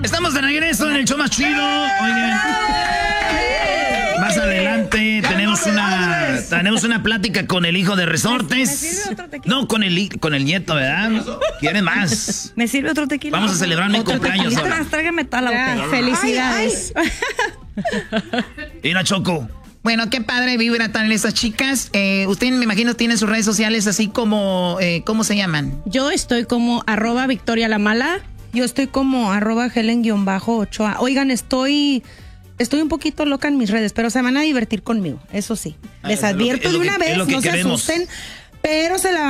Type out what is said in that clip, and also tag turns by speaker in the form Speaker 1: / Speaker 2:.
Speaker 1: Estamos de regreso en el show más chido. Oigan, más adelante tenemos una plática con el hijo de Resortes.
Speaker 2: ¿Me sirve otro tequila?
Speaker 1: No, con el nieto, ¿verdad? ¿Quiere más?
Speaker 2: ¿Me sirve otro tequila?
Speaker 1: Vamos a celebrar mi cumpleaños ahora.
Speaker 2: Tráigame toda la botella.
Speaker 3: Felicidades.
Speaker 1: Mira, Choco.
Speaker 4: Bueno, qué padre vibra tan esas chicas. Usted, me imagino, tiene sus redes sociales así como, ¿cómo se llaman?
Speaker 3: Yo estoy como @VictoriaLaMala.
Speaker 2: Yo estoy como @Helen_Ochoa. Oigan, estoy un poquito loca en mis redes, pero se van a divertir conmigo, eso sí. Les advierto de una vez, no se asusten, pero se la